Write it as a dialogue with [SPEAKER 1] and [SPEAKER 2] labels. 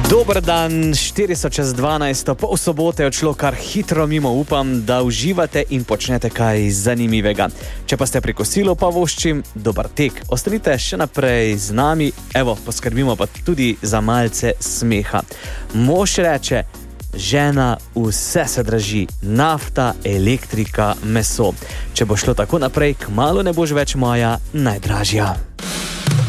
[SPEAKER 1] Dober dan, 4:12, pol sobote je odšlo kar hitro mimo, upam, da uživate in počnete kaj zanimivega. Če pa ste pri kosilu, pa voščim dober tek. Ostanite še naprej z nami, evo, poskrbimo pa tudi za malce smeha. Mož reče, žena, vse se draži, nafta, elektrika, meso. Če bo šlo tako naprej, kmalu ne boš več moja najdražja.